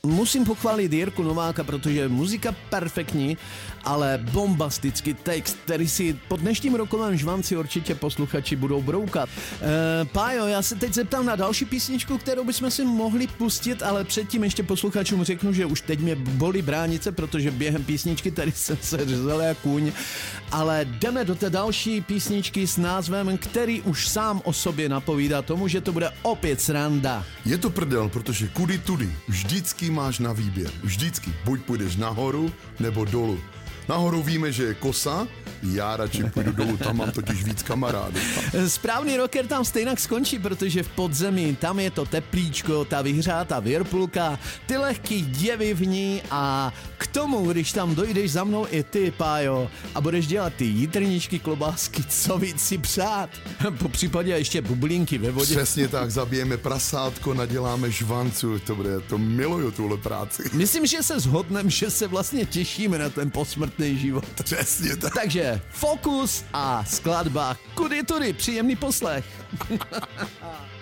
Musím pochválit Jirku Nováka, protože muzika perfektní, ale bombastický text, který si po dnešním rokovém žvanci určitě posluchači budou broukat. Pájo, já se teď zeptám na další písničku, kterou bychom si mohli pustit, ale předtím ještě posluchačům řeknu, že už teď mě bolí bránice, protože během písničky tady jsem se řezal jak kůň, ale jdeme do té další písničky s názvem, který už sám o sobě napovídá tomu, že to bude opět sranda. Je to prdel, protože kudy tudy, vždycky máš na výběr. Vždycky. Buď půjdeš nahoru, nebo dolů. Nahoru víme, že je kosa, já radši půjdu dolů, tam mám totiž víc kamarádů. Správný rocker tam stejnak skončí, protože v podzemí tam je to teplíčko, ta vyhřátá virpulka, ty lehký děvy v ní a k tomu, když tam dojdeš za mnou i ty, Pájo, a budeš dělat ty jitrničky, klobásky, co víc si přát. Po případě ještě bublinky ve vodě. Přesně tak, zabijeme prasátko, naděláme žvancu, to miluju tuhle práci. Myslím, že se shodneme, že se vlastně těšíme na ten posmrtný život. Přesně tak. Takže Fokus a skladba Kudy tudy, příjemný poslech.